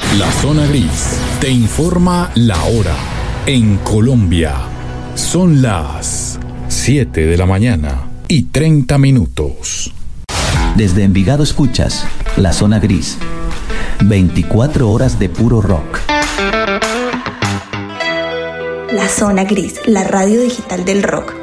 La Zona Gris te informa la hora. En Colombia son las 7 de la mañana y 30 minutos. Desde Envigado escuchas La Zona Gris. 24 horas de puro rock. La Zona Gris, la radio digital del rock.